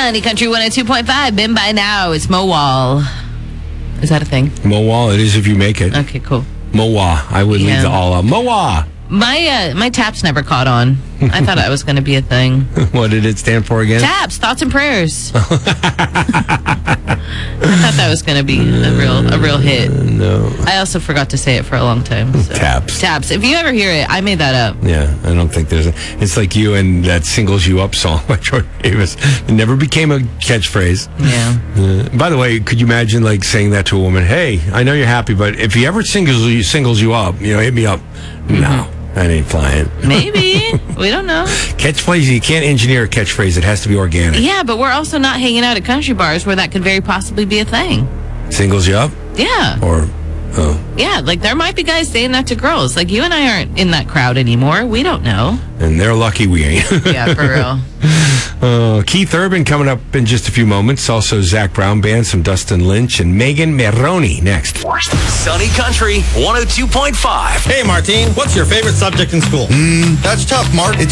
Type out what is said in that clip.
Sunny Country 102.5. Been by now. It's Mowal. Is that a thing? Mowal, it is if you make it. Okay, cool. Mowa. I would leave the all out. Mowa. My taps never caught on. I thought it was going to be a thing. What did it stand for again? Taps, thoughts and prayers. I thought that was going to be a real hit. No. I also forgot to say it for a long time. So. Taps. If you ever hear it, I made that up. Yeah, I don't think there's it's like you and that Singles You Up song by Troy Davis. It never became a catchphrase. Yeah. By the way, could you imagine like saying that to a woman? Hey, I know you're happy, but if he ever singles you up, hit me up. Mm-hmm. No. That ain't flying. Maybe. We don't know. Catchphrase, you can't engineer a catchphrase. It has to be organic. Yeah, but we're also not hanging out at country bars where that could very possibly be a thing. Singles you up? Yeah. Or, yeah, like there might be guys saying that to girls. Like you and I aren't in that crowd anymore. We don't know. And they're lucky we ain't. Yeah, for real. Keith Urban coming up in just a few moments. Also, Zach Brown Band, some Dustin Lynch, and Megan Maroney next. Sunny Country 102.5. Hey, Martine, what's your favorite subject in school? That's tough, Mark.